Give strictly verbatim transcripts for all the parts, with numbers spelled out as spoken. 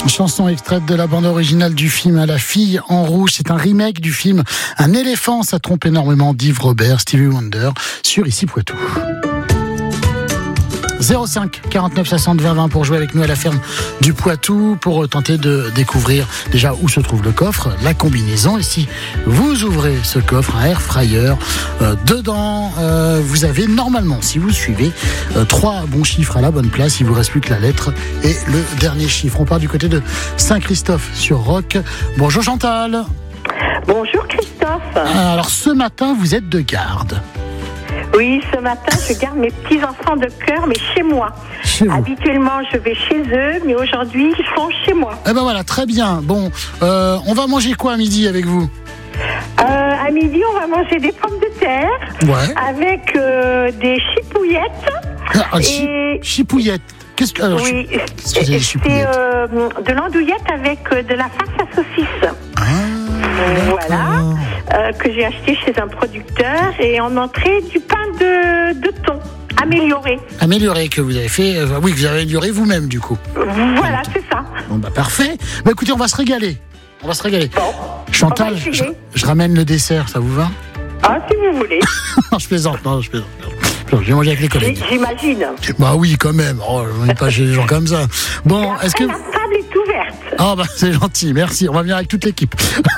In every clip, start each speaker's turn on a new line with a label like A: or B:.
A: Chanson extraite de la bande originale du film La fille en rouge. C'est un remake du film Un éléphant, ça trompe énormément d'Yves Robert, Stevie Wonder, sur Ici Poitou. zéro cinq quarante-neuf soixante vingt vingt pour jouer avec nous à la ferme du Poitou, pour tenter de découvrir déjà où se trouve le coffre, la combinaison. Et si vous ouvrez ce coffre, un air fryer, euh, dedans, euh, vous avez normalement, si vous suivez, euh, trois bons chiffres à la bonne place. Il vous reste plus que la lettre et le dernier chiffre. On part du côté de Saint-Christophe sur Roc. Bonjour Chantal.
B: Bonjour Christophe.
A: Alors ce matin, vous êtes de garde.
B: Oui, ce matin, je garde mes petits-enfants de cœur, mais chez moi.
A: Chez vous.
B: Habituellement, je vais chez eux, mais aujourd'hui, ils sont chez moi.
A: Eh ben voilà, très bien. Bon, euh, on va manger quoi à midi avec vous ?
B: Euh, à midi, on va manger des pommes de terre
A: Ouais.
B: avec euh, des chipouillettes.
A: Ah,
B: et...
A: chi- chipouillette. Qu'est-ce que, alors,
B: Oui,
A: qu'est-ce que c'est, les
B: c'est
A: chipouillettes
B: euh, de l'andouillette avec euh, de la farce à saucisse.
A: Ah,
B: Voilà, euh, que j'ai acheté chez un producteur, et en entrée du pain de, de thon amélioré.
A: Amélioré, que vous avez fait, euh, oui, que vous avez amélioré vous-même du coup.
B: Voilà, c'est ça.
A: Bon bah parfait. Bah écoutez, on va se régaler. On va se régaler.
B: Bon,
A: Chantal,
B: on va essayer.
A: je, je ramène le dessert, ça vous va ?
B: Ah, si vous voulez.
A: Non, je plaisante, non, je plaisante. Je vais manger avec les collègues.
B: J'imagine.
A: Bah oui, quand même. Oh, on n'est pas chez les gens comme ça. Bon, est-ce que...
B: La table est ouverte.
A: Ah bah c'est gentil, merci. On va venir avec toute l'équipe.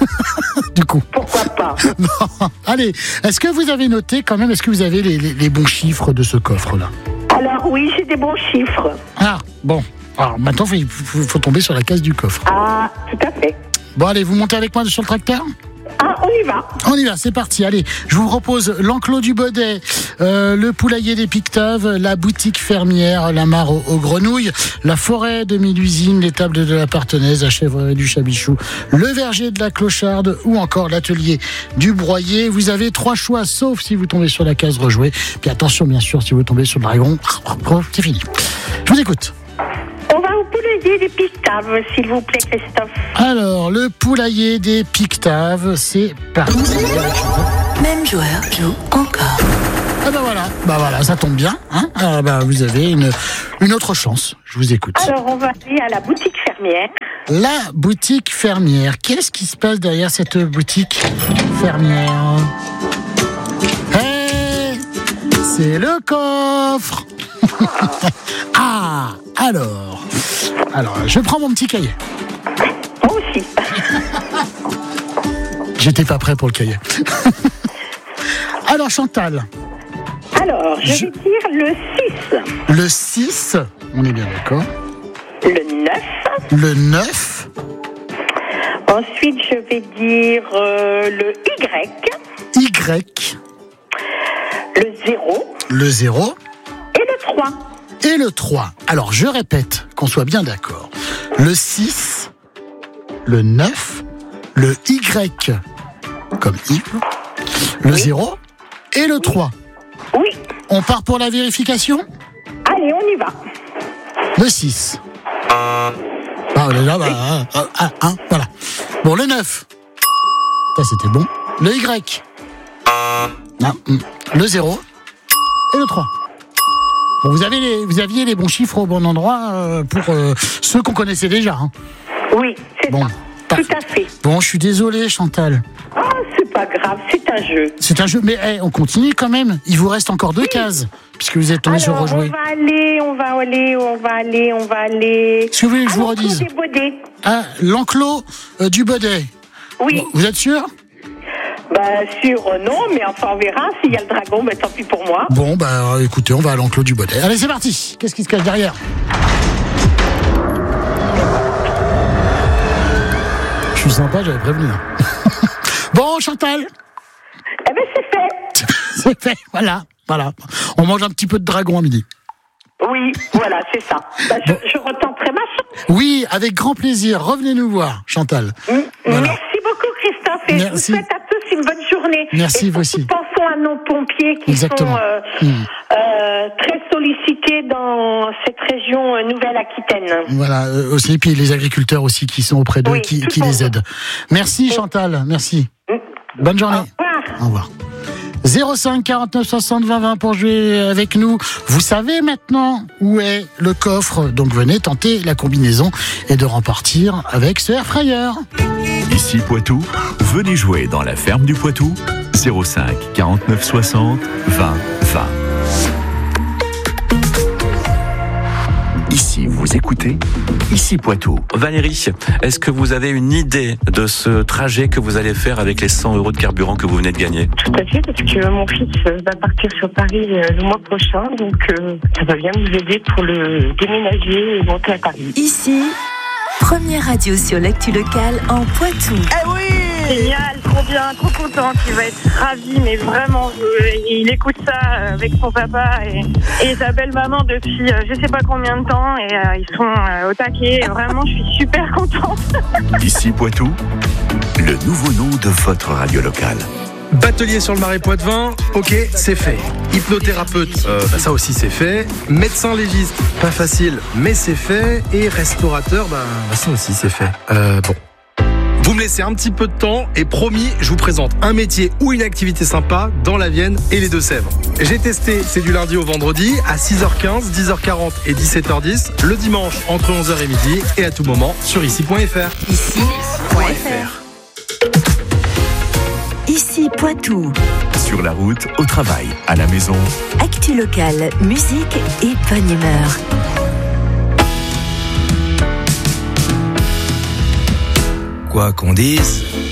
A: Du coup.
B: Pourquoi pas?
A: Bon, allez, est-ce que vous avez noté quand même, est-ce que vous avez les, les, les bons chiffres de ce coffre-là ?
B: Alors oui, j'ai des bons chiffres.
A: Ah, bon. Alors maintenant, il faut, faut, faut tomber sur la case du coffre.
B: Ah, tout à fait.
A: Bon, allez, vous montez avec moi sur le tracteur ?
B: Ah, on y va.
A: On y va, c'est parti. Allez, je vous propose l'enclos du Baudet, euh, le poulailler des Pictaves, la boutique fermière, la mare aux, aux grenouilles, la forêt de Mélusine, l'étable de la Partenaise, la chèvrerie du Chabichou, le verger de la Clocharde ou encore l'atelier du Broyer. Vous avez trois choix, sauf si vous tombez sur la case rejouée. Puis attention, bien sûr, si vous tombez sur le dragon, c'est fini. Je vous écoute.
B: On va au poulailler des Pictaves, s'il vous plaît, Christophe.
A: Alors, le poulailler des Pictaves, c'est parti.
C: Même joueur joue encore.
A: Ah bah voilà, bah voilà, ça tombe bien. Hein, ah bah vous avez une, une autre chance. Je vous écoute.
B: Alors, on va aller à la boutique fermière.
A: La boutique fermière. Qu'est-ce qui se passe derrière cette boutique fermière ? Hey, c'est le coffre. Ah, alors, alors, je prends mon petit cahier.
B: Moi aussi.
A: J'étais pas prêt pour le cahier. Alors Chantal.
B: Alors, je,
A: Je-
B: vais dire le six,
A: Le six, on est bien d'accord.
B: le neuf.
A: Le neuf,
B: Ensuite, je vais dire euh, le Y,
A: Y,
B: le zéro
A: le zéro
B: et le trois.
A: et le trois. Alors je répète, qu'on soit bien d'accord. Le six, le neuf, le Y comme Yves, le zéro et le trois.
B: Oui.
A: On part pour la vérification ?
B: Allez, on y va.
A: Le six. Ah, on est là, bah, ah, ah, ah, hein, voilà. Bon, le neuf. Ça, c'était bon. Le Y. Non, hum. Le zéro. Et le trois. Bon, vous, avez les, vous aviez les bons chiffres au bon endroit euh, pour euh, ceux qu'on connaissait déjà. Hein.
B: Oui, c'est
A: Bon,
B: ça.
A: parfait.
B: Tout à fait.
A: Bon, je suis désolé, Chantal.
B: Ah, c'est pas grave, c'est un jeu.
A: C'est un jeu, mais hey, on continue quand même. Il vous reste encore deux cases, puisque vous êtes tombé sur
B: Alors, on
A: rejouer.
B: va aller, on va aller, on va aller, on va aller.
A: Est-ce que vous voulez que je vous
B: À l'enclos
A: redise ?
B: des Baudets.
A: Ah, l'enclos euh, du Baudet.
B: Oui.
A: Vous êtes sûr ?
B: Bah, sûr, euh, non, mais enfin, on verra. S'il y a le dragon, bah, tant pis pour moi.
A: Bon, bah écoutez, on va à l'enclos du Baudet. Allez, c'est parti. Qu'est-ce qui se cache derrière ? Je suis sympa, j'avais prévenu. Bon, Chantal,
B: Eh ben, c'est fait.
A: c'est fait, voilà, voilà. On mange un petit peu de dragon à midi.
B: Oui, voilà, c'est ça. Bah, je, je retenterai ma chance.
A: Oui, avec grand plaisir. Revenez nous voir, Chantal.
B: Mm.
A: Voilà.
B: Merci beaucoup, Christophe, et
A: Merci.
B: je vous souhaite à tous une bonne journée.
A: Merci,
B: et
A: vous
B: surtout,
A: aussi.
B: pensons à nos pompiers qui
A: Exactement.
B: sont euh,
A: Mm.
B: euh, très sollicités dans cette région euh, Nouvelle-Aquitaine.
A: Voilà, euh, aussi, puis les agriculteurs aussi qui sont auprès d'eux,
B: Oui,
A: qui,
B: tout
A: qui
B: le
A: les
B: monde.
A: aident. Merci, Chantal, merci.
B: Mm.
A: Bonne journée.
B: Au revoir.
A: Au revoir. zéro cinq quarante-neuf soixante vingt vingt pour jouer avec nous. Vous savez maintenant où est le coffre, donc venez tenter la combinaison et de repartir avec ce air fryer.
D: Ici Poitou, venez jouer dans la ferme du Poitou. zéro cinq quarante-neuf soixante vingt vingt. Ici, vous écoutez Ici Poitou.
E: Valérie, est-ce que vous avez une idée de ce trajet que vous allez faire avec les cent euros de carburant que vous venez de gagner?
B: Tout à fait, parce que mon fils va partir sur Paris le mois prochain, donc euh, ça va bien nous aider pour le déménager et monter à Paris.
C: Ici, première radio sur l'actu locale en Poitou.
B: Eh oui! Génial, trop bien, trop contente, il va être ravi, mais vraiment, euh, il écoute ça avec son papa et, et sa belle-maman depuis euh, je sais pas combien de temps, et euh, ils sont euh, au taquet, et vraiment, je suis super contente.
D: Ici Poitou, le nouveau nom de votre radio locale.
F: Batelier sur le Marais Poitevin, ok, c'est fait. Hypnothérapeute, euh, bah ça aussi c'est fait. Médecin légiste, pas facile, mais c'est fait. Et restaurateur, bah, bah ça aussi c'est fait. Euh, bon. Vous me laissez un petit peu de temps et promis, je vous présente un métier ou une activité sympa dans la Vienne et les Deux-Sèvres. J'ai testé, c'est du lundi au vendredi à six heures quinze, dix heures quarante et dix-sept heures dix, le dimanche entre onze heures et midi et à tout moment sur ici point f r.
C: Ici point f r. Ici Poitou.
D: Sur la route, au travail, à la maison.
C: Actu locale, musique et bonne humeur.
G: Quoi qu'on dise,